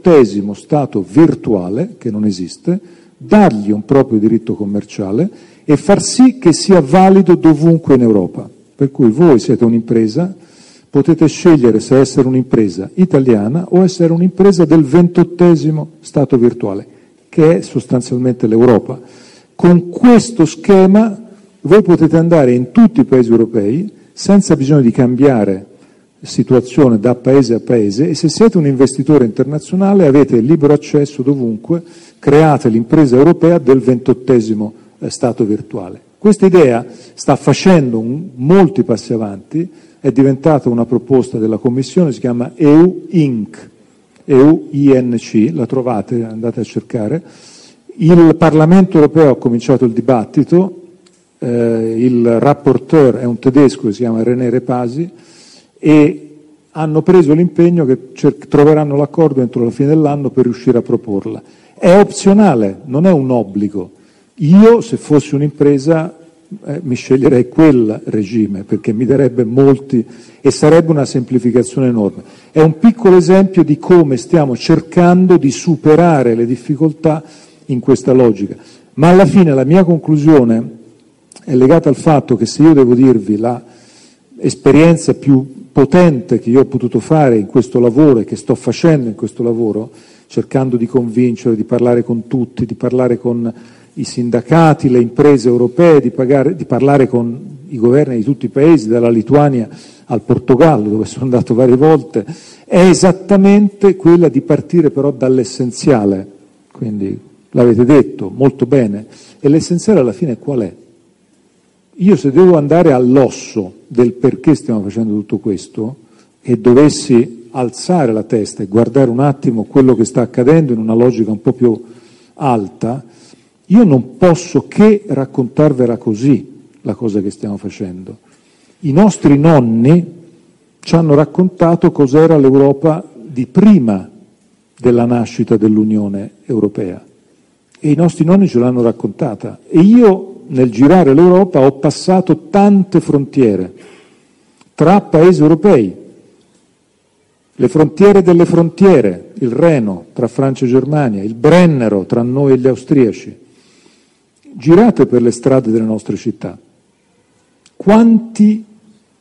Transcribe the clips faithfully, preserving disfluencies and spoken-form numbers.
ventottesimo Stato virtuale, che non esiste, dargli un proprio diritto commerciale e far sì che sia valido dovunque in Europa. Per cui voi siete un'impresa, potete scegliere se essere un'impresa italiana o essere un'impresa del ventottesimo Stato virtuale, che è sostanzialmente l'Europa. Con questo schema voi potete andare in tutti i paesi europei senza bisogno di cambiare situazione da paese a paese, e se siete un investitore internazionale avete libero accesso dovunque, create l'impresa europea del ventottesimo Stato virtuale. Questa idea sta facendo un, molti passi avanti, è diventata una proposta della Commissione, si chiama E U Inc, E U I N C, la trovate, andate a cercare. Il Parlamento europeo ha cominciato il dibattito, eh, il rapporteur è un tedesco che si chiama René Repasi, e hanno preso l'impegno che cer- troveranno l'accordo entro la fine dell'anno per riuscire a proporla. È opzionale, non è un obbligo. Io, se fossi un'impresa, eh, mi sceglierei quel regime, perché mi darebbe molti e sarebbe una semplificazione enorme. È un piccolo esempio di come stiamo cercando di superare le difficoltà in questa logica. Ma alla fine la mia conclusione è legata al fatto che se io devo dirvi la esperienza più potente che io ho potuto fare in questo lavoro e che sto facendo in questo lavoro, cercando di convincere, di parlare con tutti, di parlare con i sindacati, le imprese europee, di, pagare, di parlare con i governi di tutti i paesi, dalla Lituania al Portogallo, dove sono andato varie volte, è esattamente quella di partire però dall'essenziale. Quindi l'avete detto molto bene, e l'essenziale alla fine qual è? Io se devo andare all'osso del perché stiamo facendo tutto questo e dovessi alzare la testa e guardare un attimo quello che sta accadendo in una logica un po' più alta, io non posso che raccontarvela così la cosa che stiamo facendo. I nostri nonni ci hanno raccontato cos'era l'Europa di prima della nascita dell'Unione Europea e i nostri nonni ce l'hanno raccontata, e io nel girare l'Europa ho passato tante frontiere tra paesi europei, le frontiere delle frontiere, il Reno tra Francia e Germania, il Brennero tra noi e gli austriaci. Girate per le strade delle nostre città. Quanti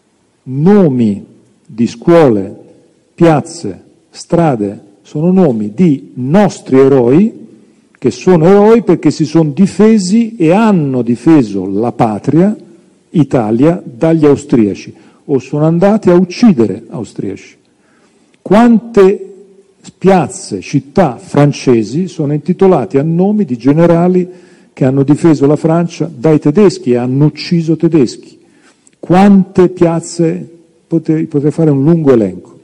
nomi di scuole, piazze, strade sono nomi di nostri eroi, che sono eroi perché si sono difesi e hanno difeso la patria, Italia, dagli austriaci, o sono andati a uccidere austriaci. Quante piazze, città francesi sono intitolate a nomi di generali che hanno difeso la Francia dai tedeschi e hanno ucciso tedeschi? Quante piazze, potrei, potrei fare un lungo elenco.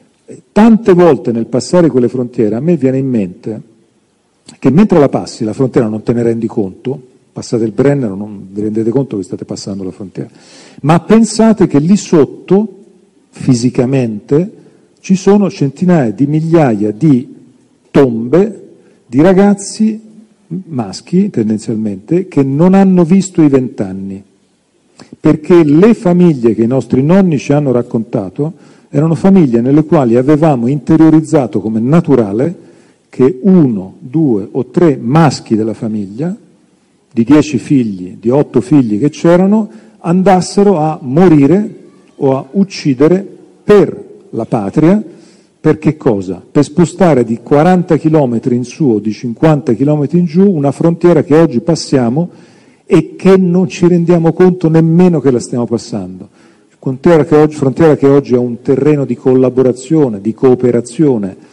Tante volte nel passare quelle frontiere a me viene in mente che mentre la passi la frontiera non te ne rendi conto, passate il Brennero, non vi rendete conto che state passando la frontiera, ma pensate che lì sotto, fisicamente, ci sono centinaia di migliaia di tombe di ragazzi maschi, tendenzialmente, che non hanno visto i vent'anni, perché le famiglie che i nostri nonni ci hanno raccontato erano famiglie nelle quali avevamo interiorizzato come naturale che uno, due o tre maschi della famiglia, di dieci figli, di otto figli che c'erano, andassero a morire o a uccidere per la patria. Per che cosa? Per spostare di quaranta chilometri in su o di cinquanta chilometri in giù una frontiera che oggi passiamo e che non ci rendiamo conto nemmeno che la stiamo passando. Frontiera che oggi, frontiera che oggi è un terreno di collaborazione, di cooperazione.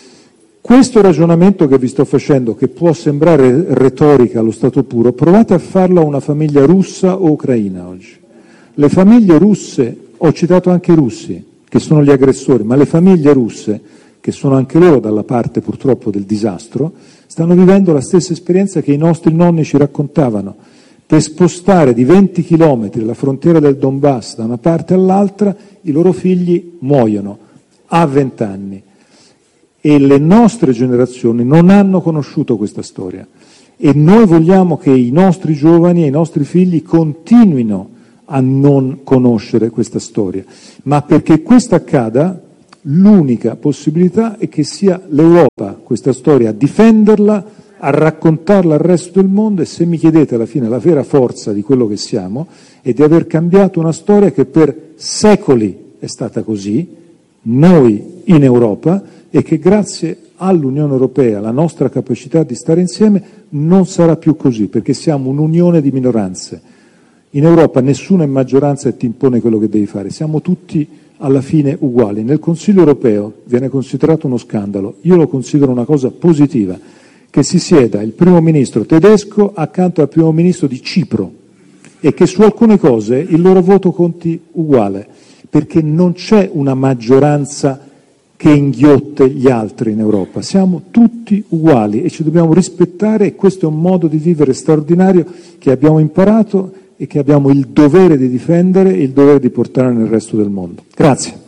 Questo ragionamento che vi sto facendo, che può sembrare retorica allo stato puro, provate a farlo a una famiglia russa o ucraina oggi. Le famiglie russe, ho citato anche i russi, che sono gli aggressori, ma le famiglie russe, che sono anche loro dalla parte purtroppo del disastro, stanno vivendo la stessa esperienza che i nostri nonni ci raccontavano. Per spostare di venti chilometri la frontiera del Donbass da una parte all'altra, i loro figli muoiono a vent'anni. E le nostre generazioni non hanno conosciuto questa storia. E noi vogliamo che i nostri giovani e i nostri figli continuino a non conoscere questa storia. Ma perché questo accada, L'unica possibilità è che sia l'Europa, questa storia, a difenderla, a raccontarla al resto del mondo, e se mi chiedete alla fine la vera forza di quello che siamo è di aver cambiato una storia che per secoli è stata così, noi in Europa, e che grazie all'Unione Europea, alla nostra capacità di stare insieme, non sarà più così, perché siamo un'unione di minoranze. In Europa nessuno è maggioranza e ti impone quello che devi fare, siamo tutti alla fine uguali. Nel Consiglio Europeo viene considerato uno scandalo, io lo considero una cosa positiva, che si sieda il primo ministro tedesco accanto al primo ministro di Cipro e che su alcune cose il loro voto conti uguale, perché non c'è una maggioranza che inghiotte gli altri in Europa, siamo tutti uguali e ci dobbiamo rispettare, e questo è un modo di vivere straordinario che abbiamo imparato e che abbiamo il dovere di difendere e il dovere di portare nel resto del mondo. Grazie.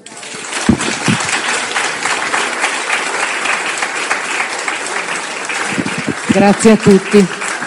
Grazie a tutti.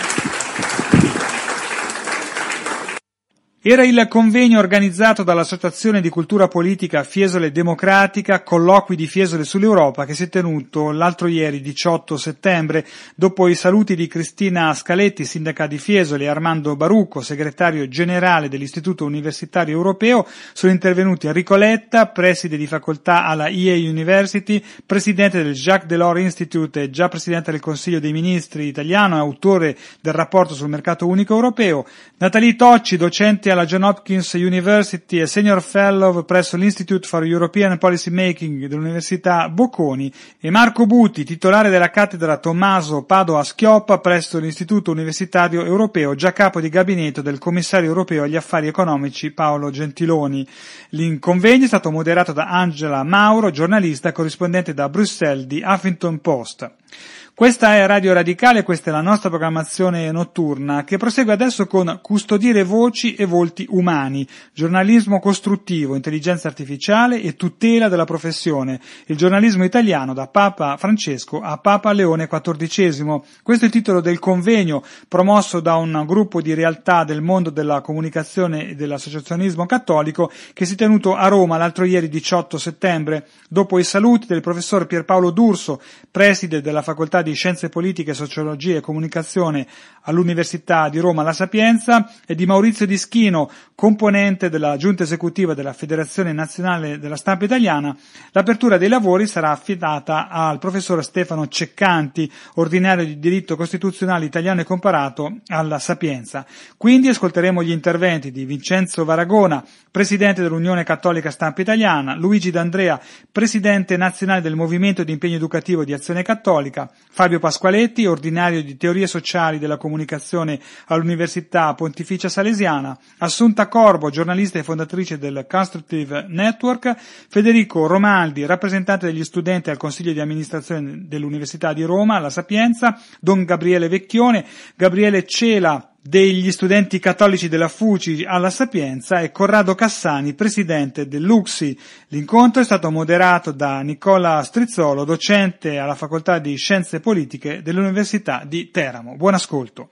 Era il convegno organizzato dall'Associazione di Cultura Politica Fiesole Democratica, colloqui di Fiesole sull'Europa, che si è tenuto l'altro ieri, diciotto settembre, dopo i saluti di Cristina Scaletti, sindaca di Fiesole, e Armando Barucco, segretario generale dell'Istituto Universitario Europeo. Sono intervenuti Enrico Letta, preside di facoltà alla E A University, presidente del Jacques Delors Institute e già presidente del Consiglio dei Ministri italiano e autore del rapporto sul mercato unico europeo, Nathalie Tocci, docente alla John Hopkins University e Senior Fellow presso l'Institute for European Policy Making dell'Università Bocconi, e Marco Buti, titolare della cattedra Tommaso Padoa-Schioppa presso l'Istituto Universitario Europeo, già capo di gabinetto del commissario europeo agli affari economici Paolo Gentiloni. Il convegno è stato moderato da Angela Mauro, giornalista corrispondente da Bruxelles di Huffington Post. Questa è Radio Radicale, questa è la nostra programmazione notturna, che prosegue adesso con Custodire voci e volti umani, giornalismo costruttivo, intelligenza artificiale e tutela della professione, il giornalismo italiano da Papa Francesco a Papa Leone quattordicesimo. Questo è il titolo del convegno promosso da un gruppo di realtà del mondo della comunicazione e dell'associazionismo cattolico, che si è tenuto a Roma l'altro ieri diciotto settembre, dopo i saluti del professor Pierpaolo D'Urso, preside della facoltà di Scienze Politiche, Sociologia e Comunicazione all'Università di Roma La Sapienza, e di Maurizio Dischino, componente della Giunta Esecutiva della Federazione Nazionale della Stampa Italiana. L'apertura dei lavori sarà affidata al professor Stefano Ceccanti, ordinario di diritto costituzionale italiano e comparato alla Sapienza. Quindi ascolteremo gli interventi di Vincenzo Varagona, presidente dell'Unione Cattolica Stampa Italiana, Luigi D'Andrea, presidente nazionale del Movimento di Impegno Educativo di Azione Cattolica, Fabio Pasqualetti, ordinario di Teorie Sociali della Comunicazione all'Università Pontificia Salesiana, Assunta Corbo, giornalista e fondatrice del Constructive Network, Federico Romaldi, rappresentante degli studenti al Consiglio di amministrazione dell'Università di Roma, La Sapienza, Don Gabriele Vecchione, Gabriele Cela, degli studenti cattolici della F U C I alla Sapienza, e Corrado Cassani, presidente dell'U C S I. L'incontro è stato moderato da Nicola Strizzolo, docente alla Facoltà di Scienze Politiche dell'Università di Teramo. Buon ascolto.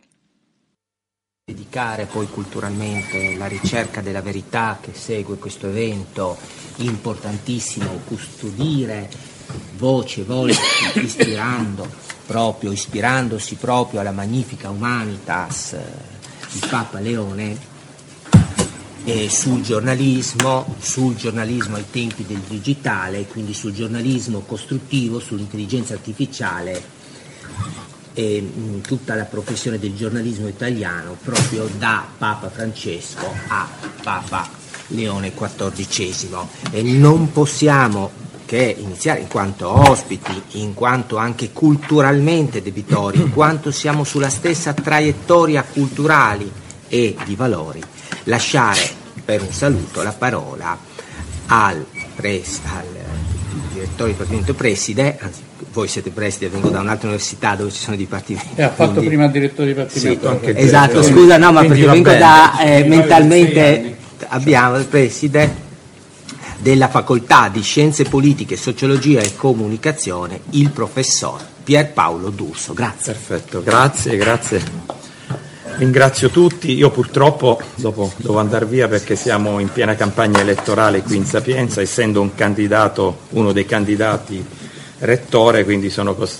Dedicare poi culturalmente la ricerca della verità che segue questo evento importantissimo, custodire voci e volti, ispirando proprio, ispirandosi proprio alla Magnifica Humanitas di Papa Leone, e sul giornalismo, sul giornalismo ai tempi del digitale, quindi sul giornalismo costruttivo, sull'intelligenza artificiale e mh, tutta la professione del giornalismo italiano proprio da Papa Francesco a Papa Leone quattordicesimo. E non possiamo che iniziare in quanto ospiti, in quanto anche culturalmente debitori, in quanto siamo sulla stessa traiettoria culturali e di valori, lasciare per un saluto la parola al, pres, al direttore di dipartimento preside, anzi voi siete preside, vengo da un'altra università dove ci sono dipartimenti. E ha fatto quindi, prima il direttore di dipartimento. Sì, anche esatto, te, scusa, no, ma perché vengo bene, da eh, mentalmente abbiamo il preside della Facoltà di Scienze Politiche, Sociologia e Comunicazione, il professor Pierpaolo D'Urso. Grazie. Perfetto, grazie, grazie. ringrazio tutti. Io purtroppo dopo devo andare via perché siamo in piena campagna elettorale qui in Sapienza, essendo un candidato, uno dei candidati rettore, quindi sono costretto